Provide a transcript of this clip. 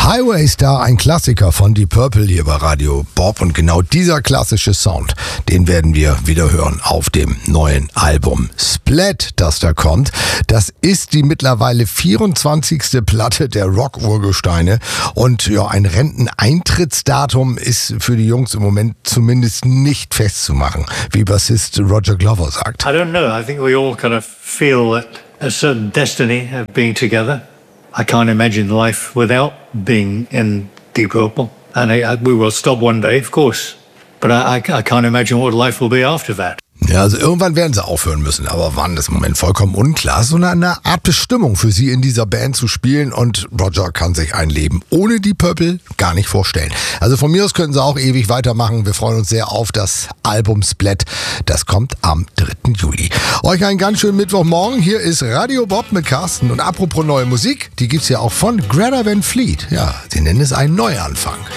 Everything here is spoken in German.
Highway Star, ein Klassiker von Deep Purple hier bei Radio Bob. Und genau dieser klassische Sound, den werden wir wieder hören auf dem neuen Album Splat, das da kommt. Das ist die mittlerweile 24. Platte der Rock-Urgesteine. Und ja, ein Renteneintrittsdatum ist für die Jungs im Moment zumindest nicht festzumachen, wie Bassist Roger Glover sagt. I don't know. I think we all kind of feel that a certain destiny of being together. I can't imagine life without being in Deep Purple. And we will stop one day, of course. But I can't imagine what life will be after that. Ja, also irgendwann werden sie aufhören müssen, aber wann, ist im Moment vollkommen unklar. So eine Art Bestimmung für sie in dieser Band zu spielen, und Roger kann sich ein Leben ohne Deep Purple gar nicht vorstellen. Also von mir aus können sie auch ewig weitermachen. Wir freuen uns sehr auf das Album Splat. Das kommt am 3. Juli. Euch einen ganz schönen Mittwochmorgen. Hier ist Radio Bob mit Carsten. Und apropos neue Musik, die gibt's ja auch von Greta Van Fleet. Ja, sie nennen es einen Neuanfang.